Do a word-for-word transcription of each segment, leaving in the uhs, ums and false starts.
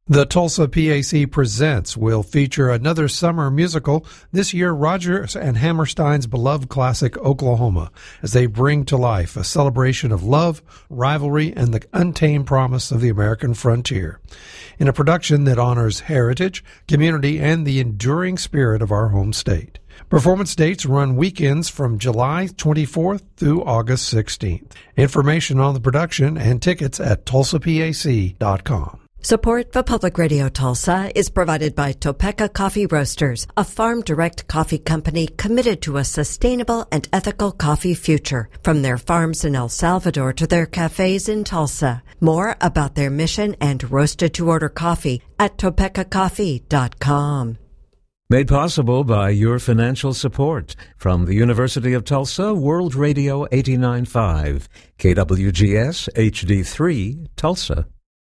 The Tulsa P A C Presents will feature another summer musical, this year Rodgers and Hammerstein's beloved classic Oklahoma, as they bring to life a celebration of love, rivalry, and the untamed promise of the American frontier. In a production that honors heritage, community, and the enduring spirit of our home state. Performance dates run weekends from July twenty-fourth through August sixteenth. Information on the production and tickets at tulsa p a c dot com. Support for Public Radio Tulsa is provided by Topeka Coffee Roasters, a farm-direct coffee company committed to a sustainable and ethical coffee future, from their farms in El Salvador to their cafes in Tulsa. More about their mission and roasted-to-order coffee at topeka coffee dot com. Made possible by your financial support from the University of Tulsa, World Radio eighty-nine point five, K W G S H D three, Tulsa.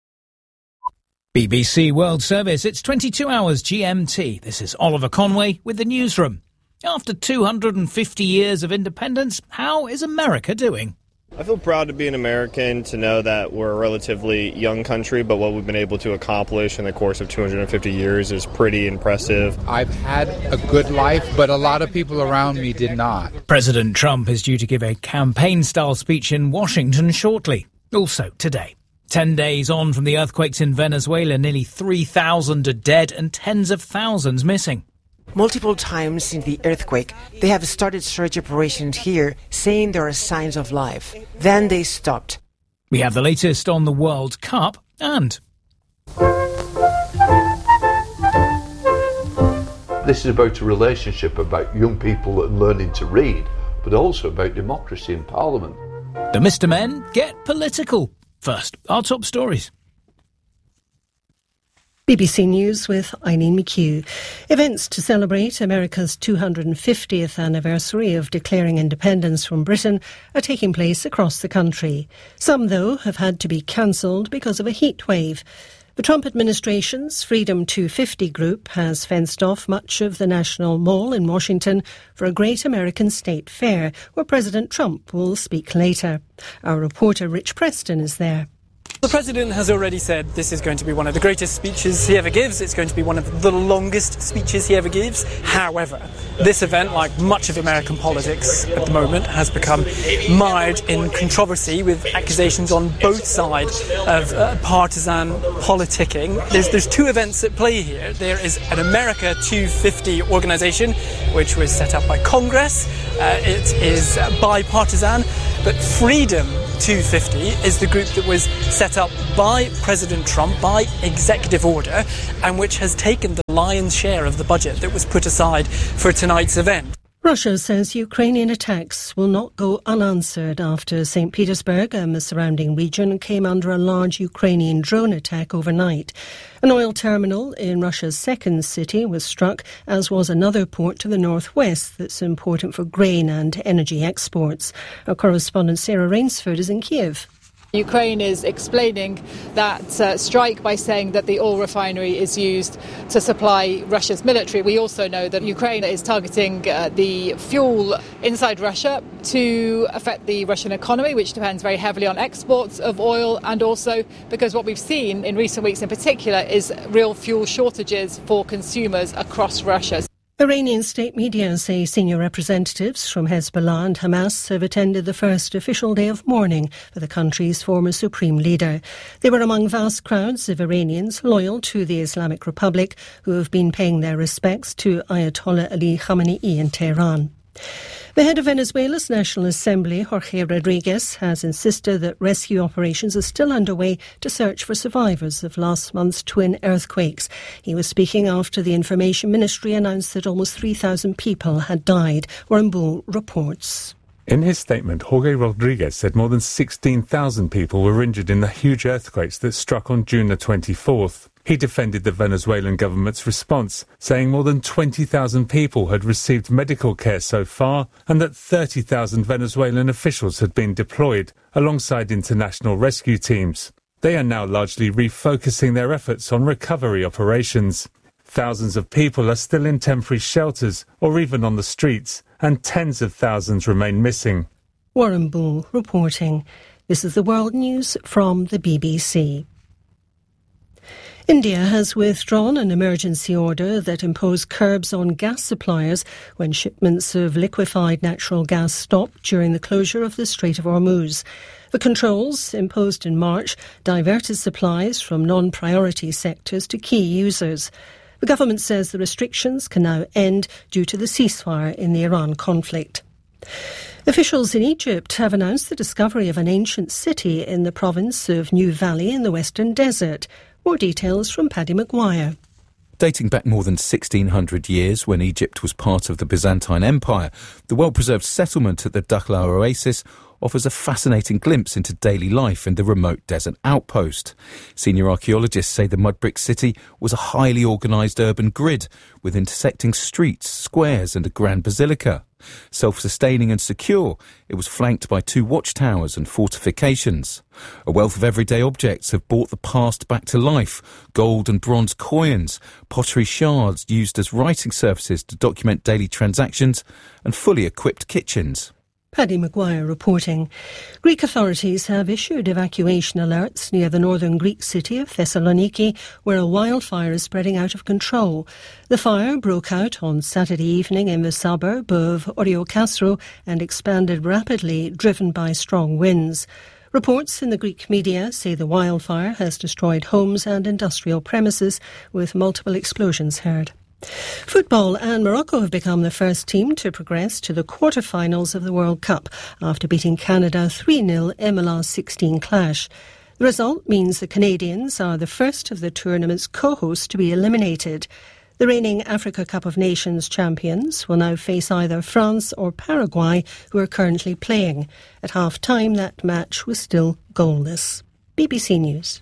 B B C World Service, it's twenty-two hours G M T. This is Oliver Conway with the newsroom. After two hundred fifty years of independence, how is America doing? I feel proud to be an American, to know that we're a relatively young country, but what we've been able to accomplish in the course of two hundred fifty years is pretty impressive. I've had a good life, but a lot of people around me did not. President Trump is due to give a campaign-style speech in Washington shortly. Also today. Ten days on from the earthquakes in Venezuela, nearly three thousand are dead and tens of thousands missing. Multiple times since the earthquake, they have started search operations here, saying there are signs of life. Then they stopped. We have the latest on the World Cup and... This is about a relationship about young people learning to read, but also about democracy in Parliament. The Mister Men get political. First, our top stories. B B C News with Eileen McHugh. Events to celebrate America's two hundred fiftieth anniversary of declaring independence from Britain are taking place across the country. Some, though, have had to be cancelled because of a heat wave. The Trump administration's Freedom two fifty group has fenced off much of the National Mall in Washington for a Great American State Fair, where President Trump will speak later. Our reporter Rich Preston is there. The President has already said this is going to be one of the greatest speeches he ever gives. It's going to be one of the longest speeches he ever gives. However, this event, like much of American politics at the moment, has become mired in controversy with accusations on both sides of uh, partisan politicking. There's, there's two events at play here. There is an America two fifty organisation, which was set up by Congress. Uh, it is bipartisan, but Freedom two fifty is the group that was set up by President Trump by executive order, and which has taken the lion's share of the budget that was put aside for tonight's event. Russia says Ukrainian attacks will not go unanswered after Saint Petersburg and the surrounding region came under a large Ukrainian drone attack overnight. An oil terminal in Russia's second city was struck, as was another port to the northwest that's important for grain and energy exports. Our correspondent Sarah Rainsford is in Kiev. Ukraine is explaining that uh, strike by saying that the oil refinery is used to supply Russia's military. We also know that Ukraine is targeting uh, the fuel inside Russia to affect the Russian economy, which depends very heavily on exports of oil, and also because what we've seen in recent weeks in particular is real fuel shortages for consumers across Russia. Iranian state media say senior representatives from Hezbollah and Hamas have attended the first official day of mourning for the country's former supreme leader. They were among vast crowds of Iranians loyal to the Islamic Republic who have been paying their respects to Ayatollah Ali Khamenei in Tehran. The head of Venezuela's National Assembly, Jorge Rodriguez, has insisted that rescue operations are still underway to search for survivors of last month's twin earthquakes. He was speaking after the Information Ministry announced that almost three thousand people had died. Warren Bull reports. In his statement, Jorge Rodriguez said more than sixteen thousand people were injured in the huge earthquakes that struck on June the twenty-fourth. He defended the Venezuelan government's response, saying more than twenty thousand people had received medical care so far and that thirty thousand Venezuelan officials had been deployed alongside international rescue teams. They are now largely refocusing their efforts on recovery operations. Thousands of people are still in temporary shelters or even on the streets, and tens of thousands remain missing. Warren Bull reporting. This is the World News from the B B C. India has withdrawn an emergency order that imposed curbs on gas suppliers when shipments of liquefied natural gas stopped during the closure of the Strait of Hormuz. The controls, imposed in March, diverted supplies from non-priority sectors to key users. The government says the restrictions can now end due to the ceasefire in the Iran conflict. Officials in Egypt have announced the discovery of an ancient city in the province of New Valley in the Western Desert. More details from Paddy Maguire. Dating back more than sixteen hundred years, when Egypt was part of the Byzantine Empire, the well-preserved settlement at the Dakhla Oasis offers a fascinating glimpse into daily life in the remote desert outpost. Senior archaeologists say the mud brick city was a highly organised urban grid with intersecting streets, squares and a grand basilica. Self-sustaining and secure, it was flanked by two watchtowers and fortifications. A wealth of everyday objects have brought the past back to life. Gold and bronze coins, pottery shards used as writing surfaces to document daily transactions, and fully equipped kitchens. Paddy Maguire reporting. Greek authorities have issued evacuation alerts near the northern Greek city of Thessaloniki, where a wildfire is spreading out of control. The fire broke out on Saturday evening in the suburb of Oreokastro and expanded rapidly, driven by strong winds. Reports in the Greek media say the wildfire has destroyed homes and industrial premises, with multiple explosions heard. Football, and Morocco have become the first team to progress to the quarter-finals of the World Cup after beating Canada three nil in a last sixteen clash. The result means the Canadians are the first of the tournament's co-hosts to be eliminated. The reigning Africa Cup of Nations champions will now face either France or Paraguay, who are currently playing. At half-time, that match was still goalless. B B C News.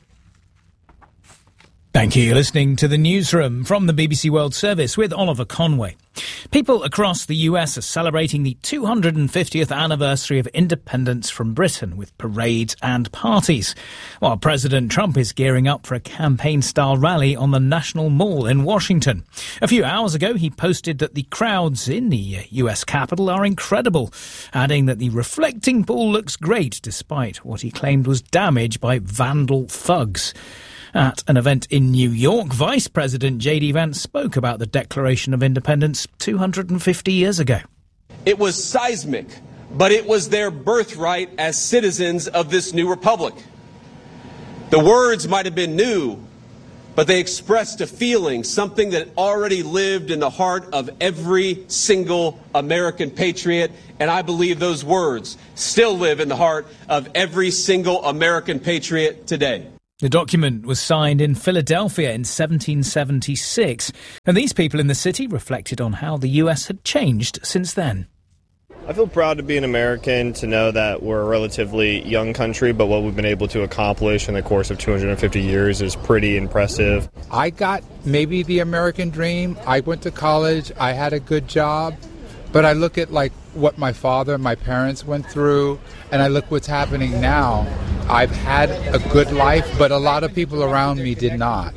Thank you. You're listening to the Newsroom from the B B C World Service with Oliver Conway. People across the U S are celebrating the two hundred fiftieth anniversary of independence from Britain with parades and parties, while President Trump is gearing up for a campaign-style rally on the National Mall in Washington. A few hours ago, he posted that the crowds in the U S Capitol are incredible, adding that the reflecting pool looks great despite what he claimed was damage by vandal thugs. At an event in New York, Vice President J D Vance spoke about the Declaration of Independence two hundred fifty years ago. It was seismic, but it was their birthright as citizens of this new republic. The words might have been new, but they expressed a feeling, something that already lived in the heart of every single American patriot, and I believe those words still live in the heart of every single American patriot today. The document was signed in Philadelphia in seventeen seventy-six, and these people in the city reflected on how the U S had changed since then. I feel proud to be an American, to know that we're a relatively young country, but what we've been able to accomplish in the course of two hundred fifty years is pretty impressive. I got maybe the American dream. I went to college. I had a good job. But I look at like what my father and my parents went through, and I look what's happening now. I've had a good life, but a lot of people around me did not.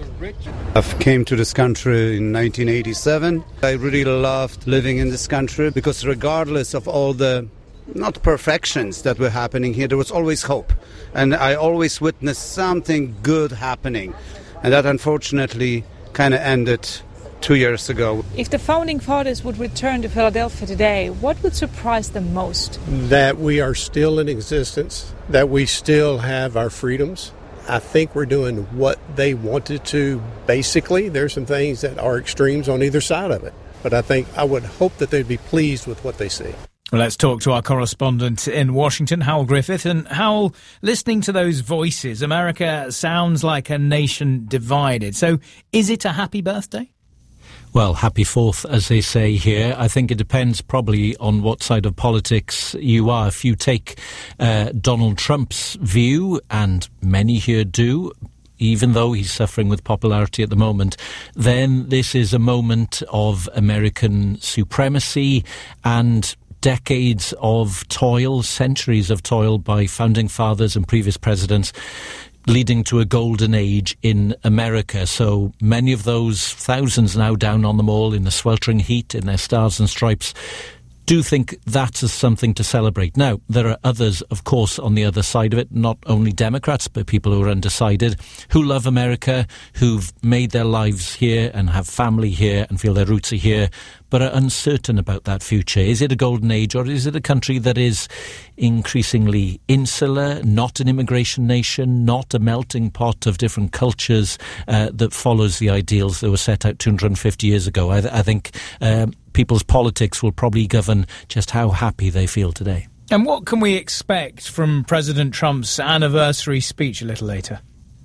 I came to this country in nineteen eighty-seven. I really loved living in this country because regardless of all the, not perfections that were happening here, there was always hope. And I always witnessed something good happening. And that unfortunately kind of ended two years ago. If the Founding Fathers would return to Philadelphia today, what would surprise them most? That we are still in existence, that we still have our freedoms. I think we're doing what they wanted to. Basically, there's some things that are extremes on either side of it. But I think I would hope that they'd be pleased with what they see. Well, let's talk to our correspondent in Washington, Howell Griffith. And Howell, listening to those voices, America sounds like a nation divided. So is it a happy birthday? Well, happy fourth, as they say here. I think it depends probably on what side of politics you are. If you take uh, Donald Trump's view, and many here do, even though he's suffering with popularity at the moment, then this is a moment of American supremacy and decades of toil, centuries of toil by founding fathers and previous presidents, leading to a golden age in America. So many of those thousands now down on the Mall in the sweltering heat in their stars and stripes do think that's something to celebrate. Now, there are others, of course, on the other side of it, not only Democrats, but people who are undecided, who love America, who've made their lives here and have family here and feel their roots are here, but are uncertain about that future. Is it a golden age, or is it a country that is increasingly insular, not an immigration nation, not a melting pot of different cultures uh, that follows the ideals that were set out two hundred fifty years ago? I, th- I think um, people's politics will probably govern just how happy they feel today. And what can we expect from President Trump's anniversary speech a little later?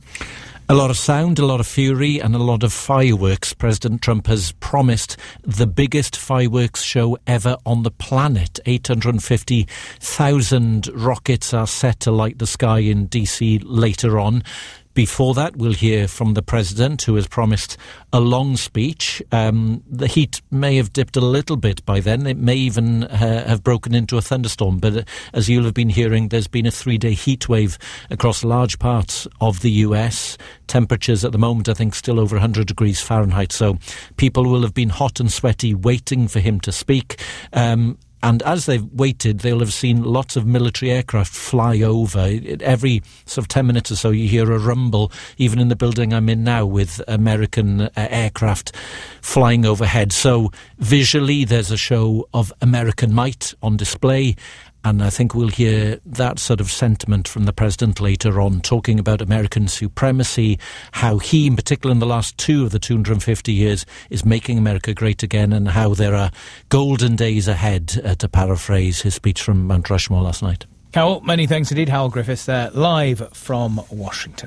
A lot of sound, a lot of fury, and a lot of fireworks. President Trump has promised the biggest fireworks show ever on the planet. eight hundred fifty thousand rockets are set to light the sky in D C later on. Before that, we'll hear from the president, who has promised a long speech. Um, the heat may have dipped a little bit by then. It may even uh, have broken into a thunderstorm. But uh, as you'll have been hearing, there's been a three-day heat wave across large parts of the U S. Temperatures at the moment, I think, still over one hundred degrees Fahrenheit. So people will have been hot and sweaty waiting for him to speak. Um, And as they've waited, they'll have seen lots of military aircraft fly over. Every sort of ten minutes or so, you hear a rumble, even in the building I'm in now, with American uh, aircraft flying overhead. So visually, there's a show of American might on display. And I think we'll hear that sort of sentiment from the president later on, talking about American supremacy, how he, in particular in the last two of the two hundred fifty years, is making America great again, and how there are golden days ahead, uh, to paraphrase his speech from Mount Rushmore last night. Hal, many thanks indeed. Hal Griffiths there, live from Washington.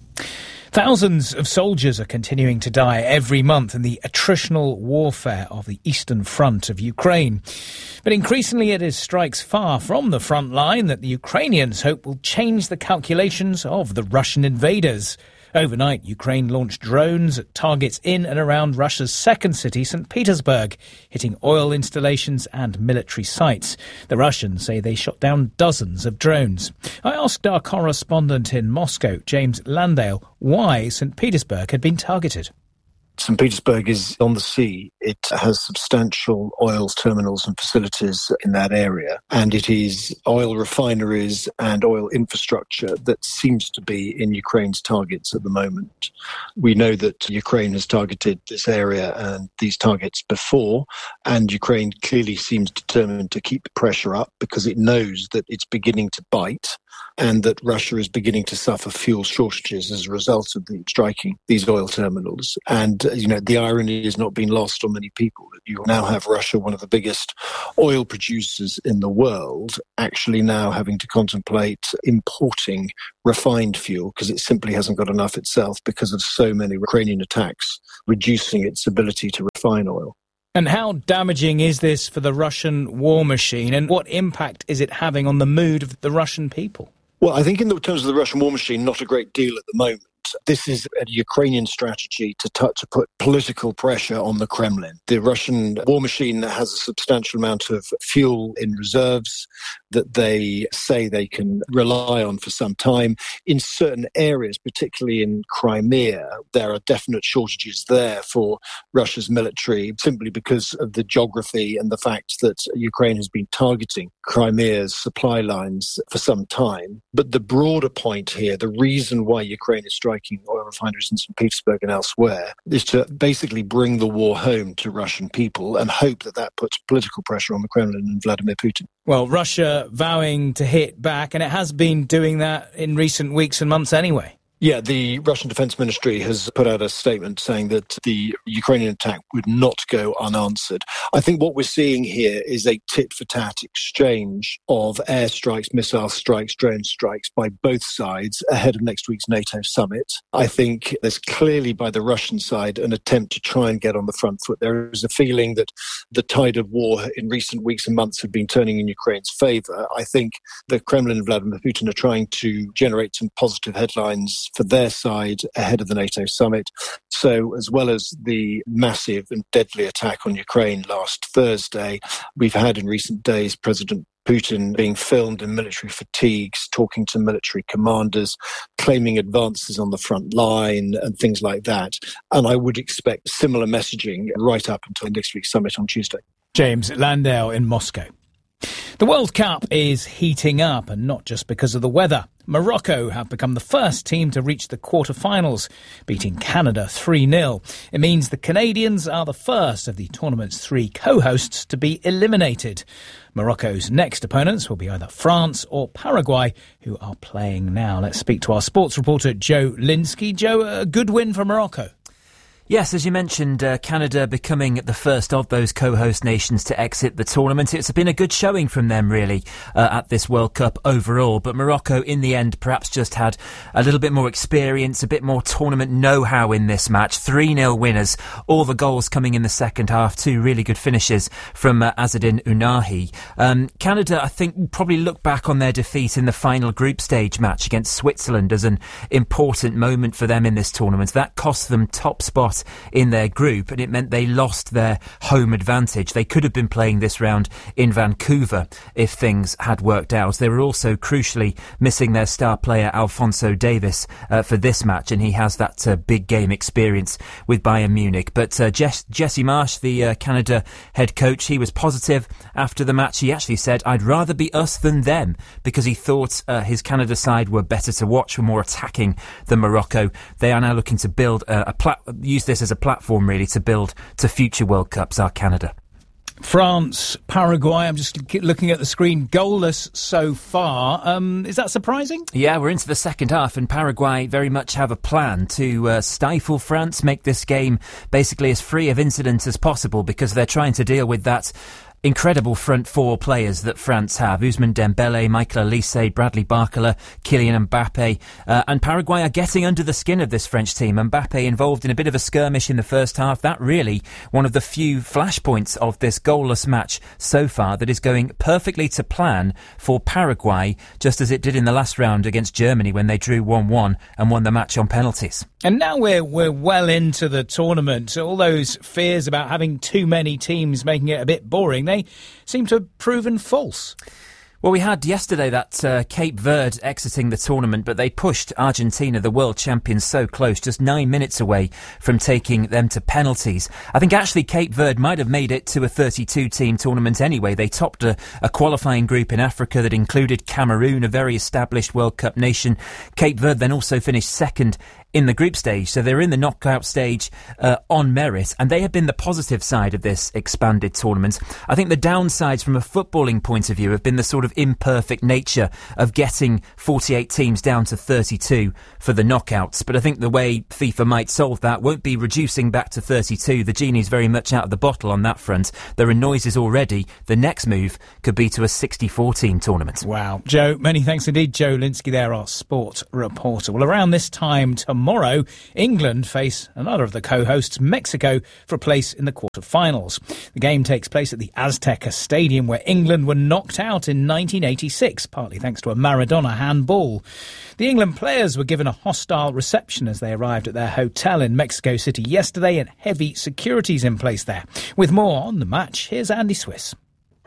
Thousands of soldiers are continuing to die every month in the attritional warfare of the eastern front of Ukraine. But increasingly it is strikes far from the front line that the Ukrainians hope will change the calculations of the Russian invaders. Overnight, Ukraine launched drones at targets in and around Russia's second city, Saint Petersburg, hitting oil installations and military sites. The Russians say they shot down dozens of drones. I asked our correspondent in Moscow, James Landale, why Saint Petersburg had been targeted. Saint Petersburg is on the sea. It has substantial oil terminals and facilities in that area, and it is oil refineries and oil infrastructure that seems to be in Ukraine's targets at the moment. We know that Ukraine has targeted this area and these targets before, and Ukraine clearly seems determined to keep the pressure up because it knows that it's beginning to bite and that Russia is beginning to suffer fuel shortages as a result of the striking these oil terminals. And, you know, the irony is not being lost on many people. You now have Russia, one of the biggest oil producers in the world, actually now having to contemplate importing refined fuel because it simply hasn't got enough itself because of so many Ukrainian attacks, reducing its ability to refine oil. And how damaging is this for the Russian war machine, and what impact is it having on the mood of the Russian people? Well, I think in the terms of the Russian war machine, not a great deal at the moment. This is a Ukrainian strategy to, t- to put political pressure on the Kremlin. The Russian war machine has a substantial amount of fuel in reserves that they say they can rely on for some time. In certain areas, particularly in Crimea, there are definite shortages there for Russia's military, simply because of the geography and the fact that Ukraine has been targeting Crimea's supply lines for some time. But the broader point here, the reason why Ukraine is striking oil refineries in Saint Petersburg and elsewhere, is to basically bring the war home to Russian people and hope that that puts political pressure on the Kremlin and Vladimir Putin. Well, Russia vowing to hit back, and it has been doing that in recent weeks and months anyway. Yeah, the Russian Defense Ministry has put out a statement saying that the Ukrainian attack would not go unanswered. I think what we're seeing here is a tit-for-tat exchange of airstrikes, missile strikes, drone strikes by both sides ahead of next week's NATO summit. I think there's clearly by the Russian side an attempt to try and get on the front foot. There is a feeling that the tide of war in recent weeks and months have been turning in Ukraine's favour. I think the Kremlin and Vladimir Putin are trying to generate some positive headlines for their side ahead of the NATO summit. So as well as the massive and deadly attack on Ukraine last Thursday, we've had in recent days President Putin being filmed in military fatigues, talking to military commanders, claiming advances on the front line and things like that. And I would expect similar messaging right up until next week's summit on Tuesday. James Landale in Moscow. The World Cup is heating up, and not just because of the weather. Morocco have become the first team to reach the quarter-finals, beating Canada three nil. It means the Canadians are the first of the tournament's three co-hosts to be eliminated. Morocco's next opponents will be either France or Paraguay, who are playing now. Let's speak to our sports reporter, Joe Linsky. Joe, a good win for Morocco. Yes, as you mentioned, uh, Canada becoming the first of those co-host nations to exit the tournament. It's been a good showing from them, really, uh, at this World Cup overall. But Morocco, in the end, perhaps just had a little bit more experience, a bit more tournament know-how in this match. three nil winners, all the goals coming in the second half. Two really good finishes from uh, Azzedine Ounahi. Um, Canada, I think, will probably look back on their defeat in the final group stage match against Switzerland as an important moment for them in this tournament. That cost them top spot in their group, and it meant they lost their home advantage. They could have been playing this round in Vancouver if things had worked out. They were also crucially missing their star player Alphonso Davies uh, for this match, and he has that uh, big game experience with Bayern Munich. But uh, Jess, Jesse Marsh, the uh, Canada head coach, he was positive after the match. He actually said, "I'd rather be us than them," because he thought uh, his Canada side were better to watch, were more attacking than Morocco. They are now looking to build a, a plat- use this as a platform, really, to build to future World Cups, are Canada. France, Paraguay, I'm just looking at the screen, goalless so far. Um, is that surprising? Yeah, we're into the second half, and Paraguay very much have a plan to uh, stifle France, make this game basically as free of incidents as possible, because they're trying to deal with that incredible front four players that France have. Ousmane Dembele, Michael Olise, Bradley Barcola, Kylian Mbappe. Uh, and Paraguay are getting under the skin of this French team. Mbappe involved in a bit of a skirmish in the first half. That really one of the few flashpoints of this goalless match so far that is going perfectly to plan for Paraguay, just as it did in the last round against Germany when they drew one one and won the match on penalties. And now we're we're well into the tournament. All those fears about having too many teams making it a bit boring, they seem to have proven false. Well, we had yesterday that uh, Cape Verde exiting the tournament, but they pushed Argentina, the world champions, so close, just nine minutes away from taking them to penalties. I think actually Cape Verde might have made it to a thirty-two team tournament anyway. They topped a, a qualifying group in Africa that included Cameroon, a very established World Cup nation. Cape Verde then also finished second in the group stage, so they're in the knockout stage uh, on merit, and they have been the positive side of this expanded tournament. I think the downsides from a footballing point of view have been the sort of imperfect nature of getting forty-eight teams down to thirty-two for the knockouts, but I think the way FIFA might solve that won't be reducing back to thirty-two. The genie's very much out of the bottle on that front. There are noises already. The next move could be to a sixty-four team tournament. Wow. Joe, many thanks indeed. Joe Linsky there, our sport reporter. Well, around this time tomorrow, Tomorrow, England face another of the co-hosts, Mexico, for a place in the quarter-finals. The game takes place at the Azteca Stadium, where England were knocked out in nineteen eighty-six, partly thanks to a Maradona handball. The England players were given a hostile reception as they arrived at their hotel in Mexico City yesterday, and heavy security's in place there. With more on the match, here's Andy Swiss.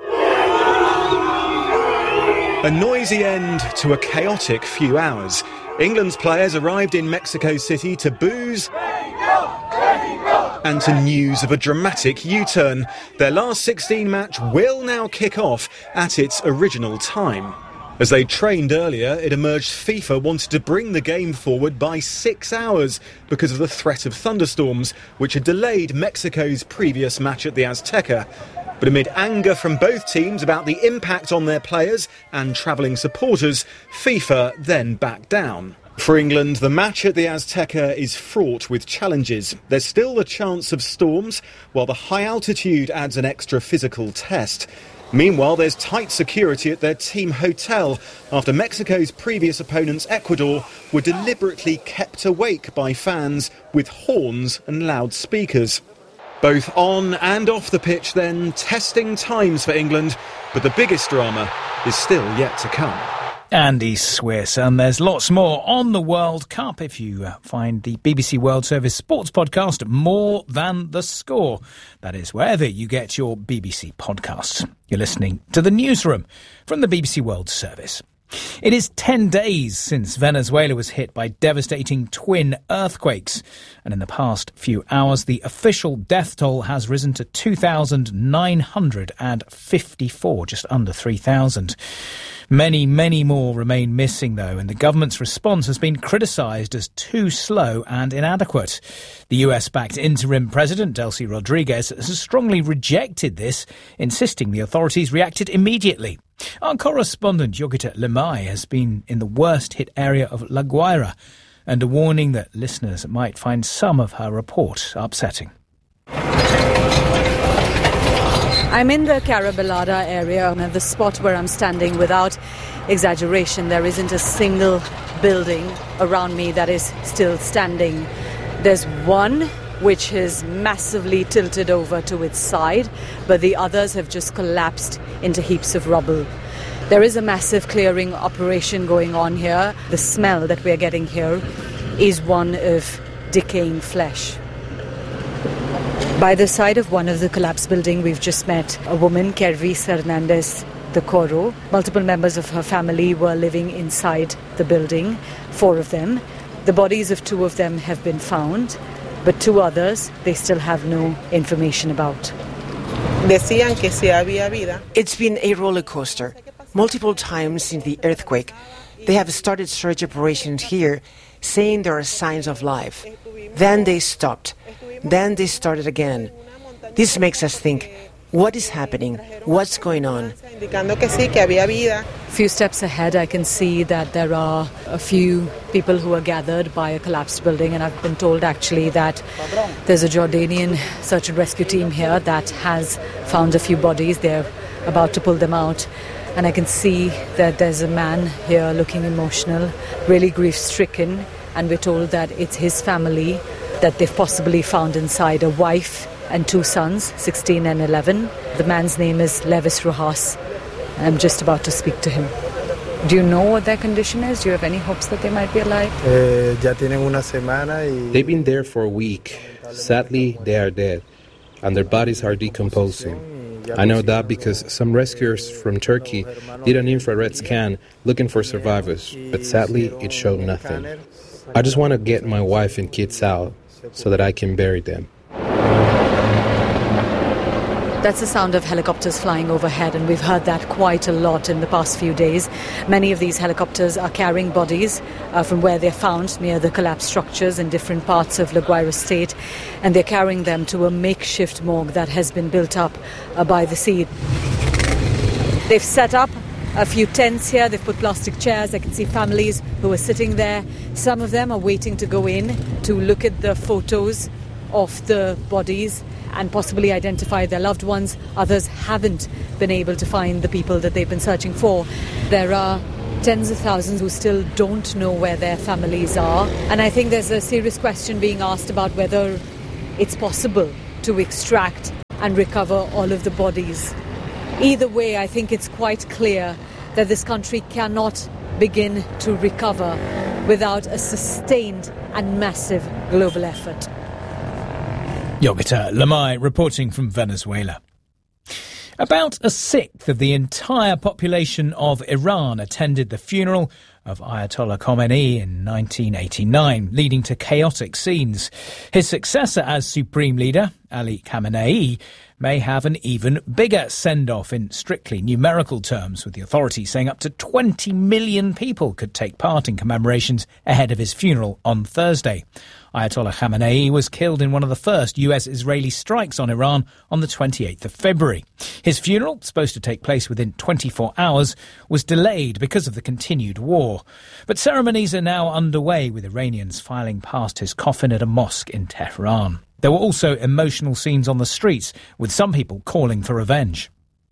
A noisy end to a chaotic few hours. England's players arrived in Mexico City to booze and to news of a dramatic U-turn. Their last sixteen match will now kick off at its original time. As they trained earlier, it emerged FIFA wanted to bring the game forward by six hours because of the threat of thunderstorms, which had delayed Mexico's previous match at the Azteca. But amid anger from both teams about the impact on their players and travelling supporters, FIFA then backed down. For England, the match at the Azteca is fraught with challenges. There's still the chance of storms, while the high altitude adds an extra physical test. Meanwhile, there's tight security at their team hotel after Mexico's previous opponents, Ecuador, were deliberately kept awake by fans with horns and loudspeakers. Both on and off the pitch then, testing times for England, but the biggest drama is still yet to come. Andy Swiss, and there's lots more on the World Cup if you uh, find the B B C World Service sports podcast More Than The Score. That is wherever you get your B B C podcasts. You're listening to The Newsroom from the B B C World Service. It is ten days since Venezuela was hit by devastating twin earthquakes. And in the past few hours, the official death toll has risen to two thousand nine hundred fifty-four, just under three thousand. Many, many more remain missing, though, and the government's response has been criticised as too slow and inadequate. The U S-backed interim president, Delcy Rodriguez, has strongly rejected this, insisting the authorities reacted immediately. Our correspondent, Yogita Lemay, has been in the worst-hit area of La Guaira, and a warning that listeners might find some of her report upsetting. I'm in the Carabelada area, and at the spot where I'm standing, without exaggeration, there isn't a single building around me that is still standing. There's one which is massively tilted over to its side, but the others have just collapsed into heaps of rubble. There is a massive clearing operation going on here. The smell that we're getting here is one of decaying flesh. By the side of one of the collapsed buildings, we've just met a woman, Kervis Hernandez de Coro. Multiple members of her family were living inside the building, four of them. The bodies of two of them have been found, but two others they still have no information about. It's been a roller coaster. Multiple times since the earthquake, they have started search operations here, saying there are signs of life. Then they stopped. Then they started again. This makes us think, what is happening? What's going on? A few steps ahead, I can see that there are a few people who are gathered by a collapsed building, and I've been told actually that there's a Jordanian search and rescue team here that has found a few bodies. They're about to pull them out. And I can see that there's a man here looking emotional, really grief-stricken, and we're told that it's his family that they've possibly found inside, a wife and two sons, sixteen and eleven. The man's name is Levis Rojas. I'm just about to speak to him. Do you know what their condition is? Do you have any hopes that they might be alive? They've been there for a week. Sadly, they are dead, and their bodies are decomposing. I know that because some rescuers from Turkey did an infrared scan looking for survivors, but sadly, it showed nothing. I just want to get my wife and kids out so that I can bury them. That's the sound of helicopters flying overhead, and we've heard that quite a lot in the past few days. Many of these helicopters are carrying bodies uh, from where they're found near the collapsed structures in different parts of La Guaira state, and they're carrying them to a makeshift morgue that has been built up uh, by the sea. They've set up a few tents here. They've put plastic chairs. I can see families who are sitting there. Some of them are waiting to go in to look at the photos of the bodies and possibly identify their loved ones. Others haven't been able to find the people that they've been searching for. There are tens of thousands who still don't know where their families are. And I think there's a serious question being asked about whether it's possible to extract and recover all of the bodies. Either way, I think it's quite clear that this country cannot begin to recover without a sustained and massive global effort. Yogita Lemay reporting from Venezuela. About a sixth of the entire population of Iran attended the funeral of Ayatollah Khomeini in nineteen eighty-nine, leading to chaotic scenes. His successor as supreme leader, Ali Khamenei, may have an even bigger send-off in strictly numerical terms, with the authorities saying up to twenty million people could take part in commemorations ahead of his funeral on Thursday. Ayatollah Khamenei was killed in one of the first U S-Israeli strikes on Iran on the twenty-eighth of February. His funeral, supposed to take place within twenty-four hours, was delayed because of the continued war. But ceremonies are now underway, with Iranians filing past his coffin at a mosque in Tehran. There were also emotional scenes on the streets, with some people calling for revenge.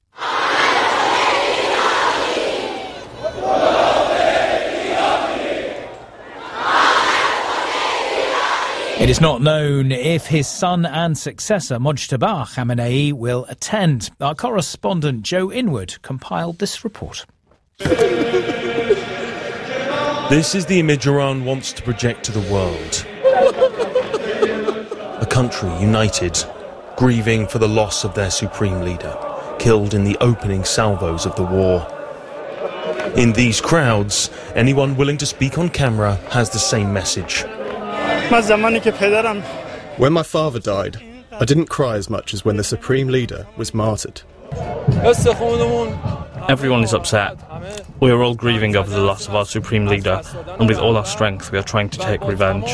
It is not known if his son and successor, Mojtaba Khamenei, will attend. Our correspondent Joe Inwood compiled this report. This is the image Iran wants to project to the world. A country united, grieving for the loss of their supreme leader, killed in the opening salvos of the war. In these crowds, anyone willing to speak on camera has the same message. When my father died, I didn't cry as much as when the Supreme Leader was martyred. Everyone is upset. We are all grieving over the loss of our Supreme Leader, and with all our strength we are trying to take revenge.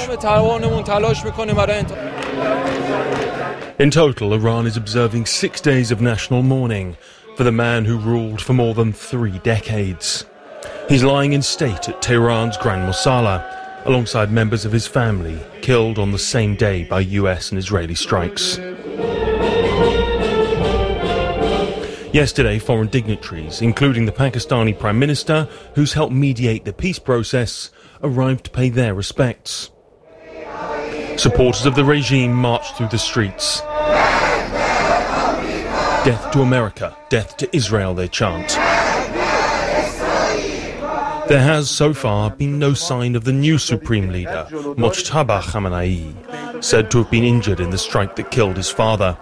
In total, Iran is observing six days of national mourning for the man who ruled for more than three decades. He's lying in state at Tehran's Grand Mosala, alongside members of his family, killed on the same day by U S and Israeli strikes. Yesterday, foreign dignitaries, including the Pakistani Prime Minister, who's helped mediate the peace process, arrived to pay their respects. Supporters of the regime marched through the streets. Death to America, death to Israel, they chant. There has, so far, been no sign of the new Supreme Leader, Mojtaba Khamenei, said to have been injured in the strike that killed his father.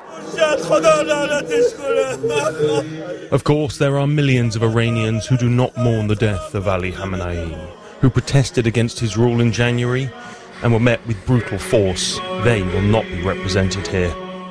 Of course, there are millions of Iranians who do not mourn the death of Ali Khamenei, who protested against his rule in January and were met with brutal force. They will not be represented here.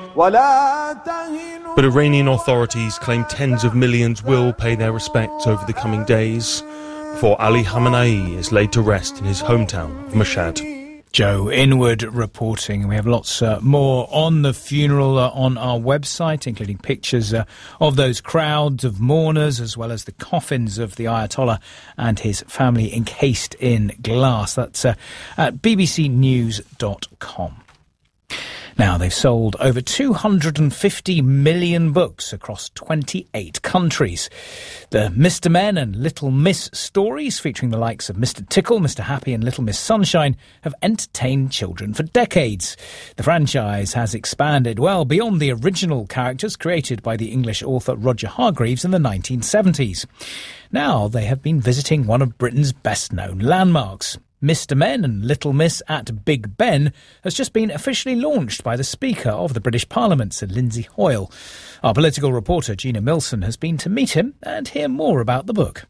But Iranian authorities claim tens of millions will pay their respects over the coming days before Ali Khamenei is laid to rest in his hometown of Mashhad. Joe Inwood reporting, and we have lots uh, more on the funeral uh, on our website, including pictures uh, of those crowds of mourners, as well as the coffins of the Ayatollah and his family encased in glass. That's uh, at b b c news dot com. Now, they've sold over two hundred fifty million books across twenty-eight countries. The Mister Men and Little Miss stories, featuring the likes of Mister Tickle, Mister Happy and Little Miss Sunshine, have entertained children for decades. The franchise has expanded well beyond the original characters created by the English author Roger Hargreaves in the nineteen seventies. Now they have been visiting one of Britain's best-known landmarks. Mister Men and Little Miss at Big Ben has just been officially launched by the Speaker of the British Parliament, Sir Lindsay Hoyle. Our political reporter Gina Milson has been to meet him and hear more about the book.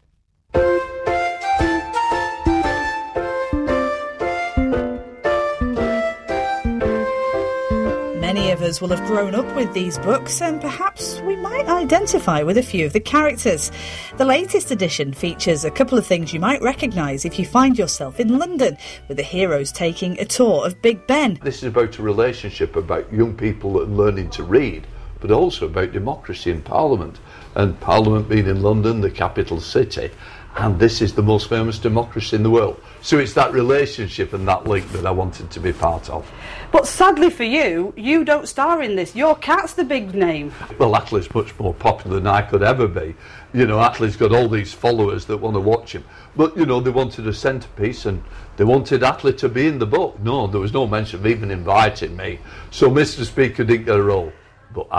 Many of us will have grown up with these books, and perhaps we might identify with a few of the characters. The latest edition features a couple of things you might recognise if you find yourself in London, with the heroes taking a tour of Big Ben. This is about a relationship about young people learning to read, but also about democracy in Parliament, and Parliament being in London, the capital city, and this is the most famous democracy in the world. So it's that relationship and that link that I wanted to be part of. But sadly for you, you don't star in this. Your cat's the big name. Well, Attlee's much more popular than I could ever be. You know, Attlee's got all these followers that want to watch him. But, you know, they wanted a centrepiece and they wanted Attlee to be in the book. No, there was no mention of even inviting me. So Mister Speaker didn't get a role. But